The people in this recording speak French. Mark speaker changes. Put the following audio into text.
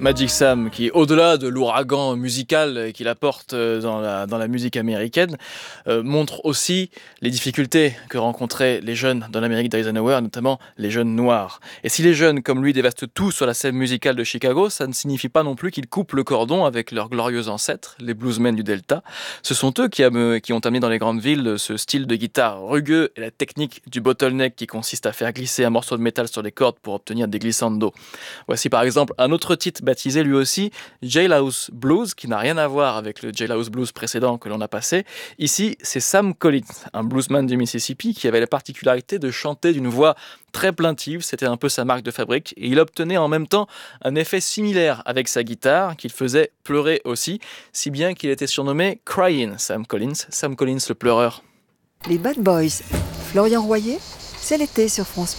Speaker 1: Magic Sam, qui, au-delà de l'ouragan musical qu'il apporte dans la musique américaine, montre aussi les difficultés que rencontraient les jeunes dans l'Amérique d'Eisenhower, notamment les jeunes noirs. Et si les jeunes comme lui dévastent tout sur la scène musicale de Chicago, ça ne signifie pas non plus qu'ils coupent le cordon avec leurs glorieux ancêtres, les bluesmen du Delta. Ce sont eux qui ont amené dans les grandes villes ce style de guitare rugueux et la technique du bottleneck qui consiste à faire glisser un morceau de métal sur les cordes pour obtenir des glissando. Voici par exemple un autre titre baptisé lui aussi Jailhouse Blues, qui n'a rien à voir avec le Jailhouse Blues précédent que l'on a passé. Ici, c'est Sam Collins, un bluesman du Mississippi qui avait la particularité de chanter d'une voix très plaintive, c'était un peu sa marque de fabrique, et il obtenait en même temps un effet similaire avec sa guitare, qu'il faisait pleurer aussi, si bien qu'il était surnommé Crying Sam Collins le pleureur.
Speaker 2: Les Bad Boys, Florian Royer, c'est l'été sur France